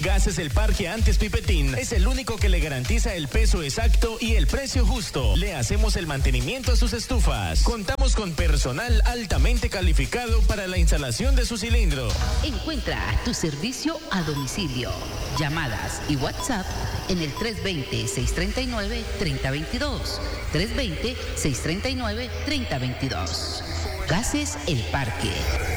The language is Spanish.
Gases El Parque Antes Pipetín es el único que le garantiza el peso exacto y el precio justo. Le hacemos el mantenimiento a sus estufas. Contamos con personal altamente calificado para la instalación de su cilindro. Encuentra tu servicio a domicilio, llamadas y WhatsApp en el 320-639-3022. 320-639-3022. Gases El Parque.